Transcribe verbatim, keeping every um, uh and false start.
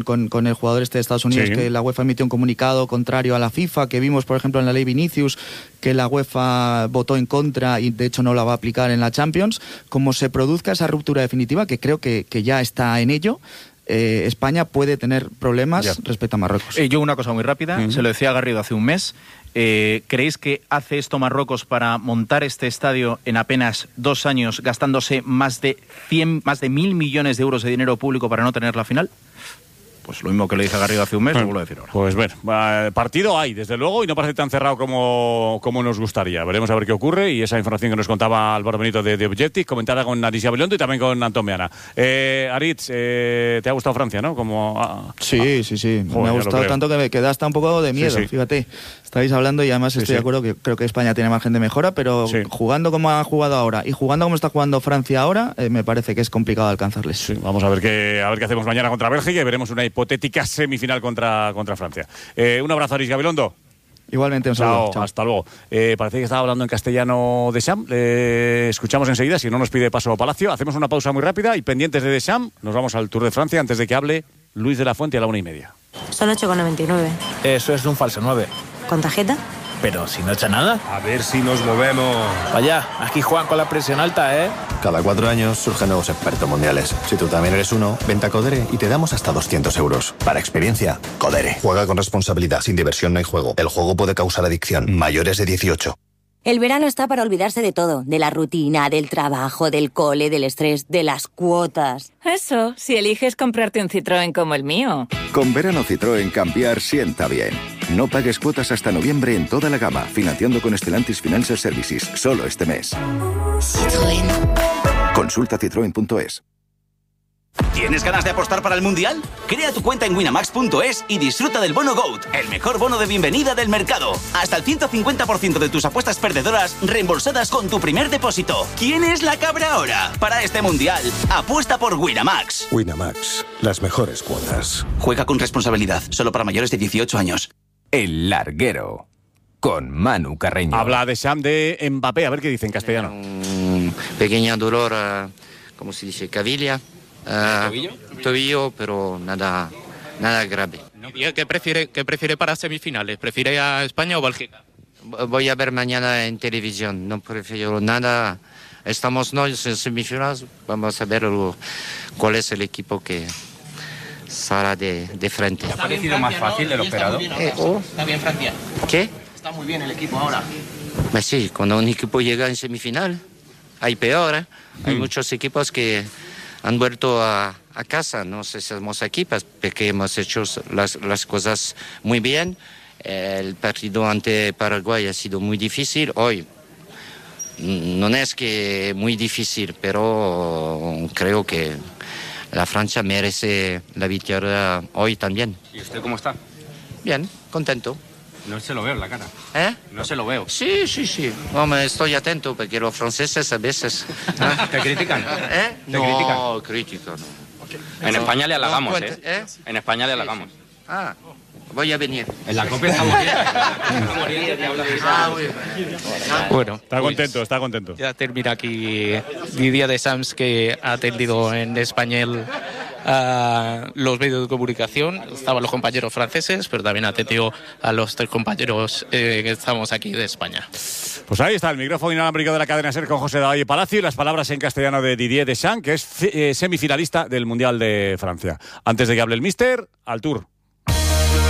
Con, con el jugador este de Estados Unidos, sí. Que la UEFA emitió un comunicado contrario a la FIFA, que vimos, por ejemplo, en la ley Vinicius, que la UEFA votó en contra y de hecho no la va a aplicar en la Champions. Como se produzca esa ruptura definitiva, que creo que, que ya está en ello, eh, España puede tener problemas ya. respecto a Marruecos. Eh, yo una cosa muy rápida, uh-huh. se lo decía a Garrido hace un mes. Eh, ¿Creéis que hace esto Marruecos para montar este estadio en apenas dos años, gastándose más de cien, más de mil millones de euros de dinero público para no tener la final? Pues lo mismo que le dije a Garrido hace un mes, bueno, lo vuelvo a decir ahora. Pues bueno, partido hay, desde luego, y no parece tan cerrado como, como nos gustaría. Veremos a ver qué ocurre, y esa información que nos contaba Álvaro Benito de, de Objective, comentada con Aritz Gabilondo y también con Antón Meana. Eh, Aritz, eh, ¿te ha gustado Francia, no? Como, ah, sí, ah, sí, sí. Joder, me ha gustado tanto que me queda hasta un poco de miedo, sí, sí. Fíjate. Estáis hablando y además sí, estoy sí. de acuerdo que creo que España tiene margen de mejora, pero sí. jugando como ha jugado ahora y jugando como está jugando Francia ahora, eh, me parece que es complicado alcanzarles. Sí, vamos a ver qué a ver qué hacemos mañana contra Bélgica y veremos una hipotética semifinal contra, contra Francia. Eh, un abrazo, Aritz Gabilondo. Igualmente, un saludo. Chao, Chao. Hasta luego. Eh, parece que estaba hablando en castellano Deschamps. Eh, escuchamos enseguida, si no nos pide paso Palacio. Hacemos una pausa muy rápida y pendientes de Deschamps, nos vamos al Tour de Francia antes de que hable Luis de la Fuente a la una y media. Son ocho con noventa y nueve. Eso es un falso nueve. ¿Con tarjeta? Pero si no echa nada. A ver si nos movemos. Vaya, aquí juegan con la presión alta, ¿eh? Cada cuatro años surgen nuevos expertos mundiales. Si tú también eres uno, vente a Codere y te damos hasta doscientos euros. Para experiencia, Codere. Juega con responsabilidad. Sin diversión no hay juego. El juego puede causar adicción. Mayores de dieciocho. El verano está para olvidarse de todo. De la rutina, del trabajo, del cole, del estrés, de las cuotas. Eso, si eliges comprarte un Citroën como el mío. Con verano Citroën cambiar sienta bien. No pagues cuotas hasta noviembre en toda la gama, financiando con Stellantis Financial Services, solo este mes. Citroën. Consulta citroen punto es. ¿Tienes ganas de apostar para el Mundial? Crea tu cuenta en winamax punto es y disfruta del bono GOAT, el mejor bono de bienvenida del mercado. Hasta el ciento cincuenta por ciento de tus apuestas perdedoras reembolsadas con tu primer depósito. ¿Quién es la cabra ahora? Para este Mundial, apuesta por Winamax. Winamax, las mejores cuotas. Juega con responsabilidad, solo para mayores de dieciocho años. El Larguero, con Manu Carreño. Habla Deschamps de Mbappé, a ver qué dice en castellano. Un pequeño dolor, uh, ¿cómo se dice? Cavilla. Uh, ¿Tobillo? Tobillo, pero nada, nada grave. ¿Qué prefiere, qué prefiere para semifinales? ¿Prefiere a España o Bélgica? Voy a ver mañana en televisión, no prefiero nada. Estamos no en semifinales, vamos a ver cuál es el equipo que saldrá de, de frente. ¿Te ha parecido más fácil de lo esperado? Eh, oh. Está bien Francia. ¿Qué? Está muy bien el equipo ahora. Pues sí, cuando un equipo llega en semifinal, hay peor, ¿eh? Hay mm. muchos equipos que han vuelto a, a casa, no sé si somos aquí, porque hemos hecho las, las cosas muy bien. El partido ante Paraguay ha sido muy difícil. Hoy no es que muy difícil, pero creo que la Francia merece la victoria hoy también. ¿Y usted cómo está? Bien, contento. No se lo veo en la cara. ¿Eh? No se lo veo. Sí, sí, sí. Hombre, estoy atento porque los franceses a veces... ¿Eh? ¿Te critican? ¿Eh? ¿Te no, critican? crítica no. En no, España le halagamos, no, ¿eh? ¿eh? En España le sí, halagamos. Sí. Ah, voy a venir. En la copia estamos bien. Ah, bueno, está pues, contento, está contento. Ya termina aquí Didier Deschamps, que ha atendido en español a los medios de comunicación. Estaban los compañeros franceses, pero también ha atendido a los tres compañeros eh, que estamos aquí de España. Pues ahí está el micrófono inalámbrico de la cadena SER con José David Palacio y las palabras en castellano de Didier Deschamps, que es eh, semifinalista del Mundial de Francia. Antes de que hable el míster, al Tour.